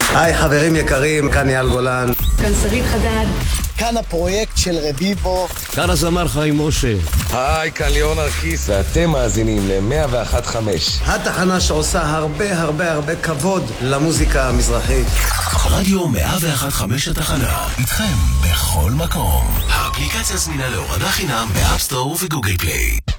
היי חברים יקרים, כאן אייל גולן. כאן שרית חדד. כאן הפרויקט של רביבו. כאן הזמר חיים משה. היי, כאן ליאון ארקיס. ואתם מאזינים ל-101.5. התחנה שעושה הרבה כבוד למוזיקה המזרחית. רדיו 101.5 התחנה, איתכם בכל מקום. האפליקציה זמינה להורדה חינם באפסטור וגוגל פליי.